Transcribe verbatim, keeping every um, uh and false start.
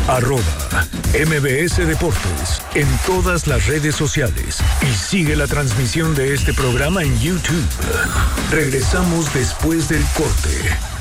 arroba M B S Deportes en todas las redes sociales y sigue la transmisión de este programa en YouTube. Regresamos después del corte.